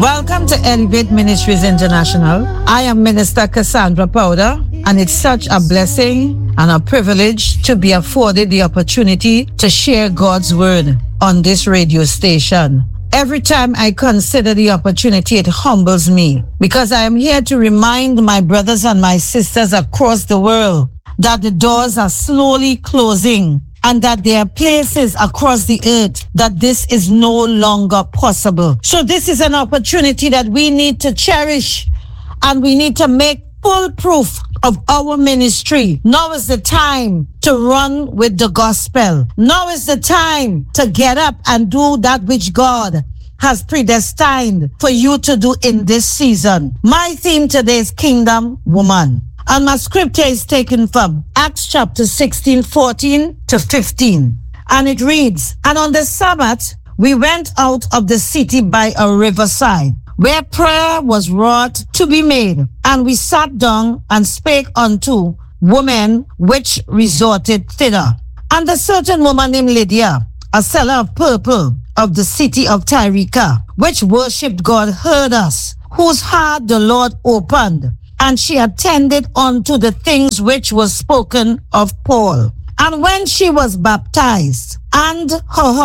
Welcome to Elevate Ministries International. I am Minister Cassandra Powder, and it's such a blessing and a privilege to be afforded the opportunity to share God's word on this radio station. Every time I consider the opportunity, it humbles me because I am here to remind my brothers and my sisters across the world that the doors are slowly closing and that there are places across the earth that this is no longer possible. So this is an opportunity that we need to cherish, and we need to make full proof of our ministry. Now is the time to run with the gospel. Now is the time to get up and do that which God has predestined for you to do in this season. My theme today is Kingdom Woman. And my scripture is taken from Acts chapter 16, 14 to 15. And it reads, "And on the Sabbath, we went out of the city by a riverside, where prayer was wrought to be made. And we sat down and spake unto women which resorted thither. And a certain woman named Lydia, a seller of purple of the city of Tyrica, which worshipped God, heard us, whose heart the Lord opened. And she attended unto the things which were spoken of Paul. And when she was baptized, and her